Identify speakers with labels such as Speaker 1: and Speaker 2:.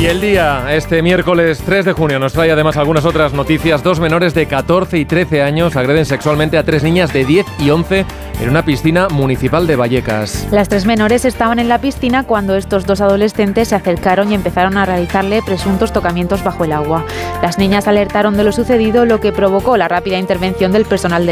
Speaker 1: Y el día, este miércoles 3 de junio, nos trae además algunas otras noticias. 2 menores de 14 y 13 años agreden sexualmente a 3 niñas de 10 y 11 en una piscina municipal de Vallecas.
Speaker 2: Las 3 menores estaban en la piscina cuando estos 2 adolescentes se acercaron y empezaron a realizarle presuntos tocamientos bajo el agua. Las niñas alertaron de lo sucedido, lo que provocó la rápida intervención del personal de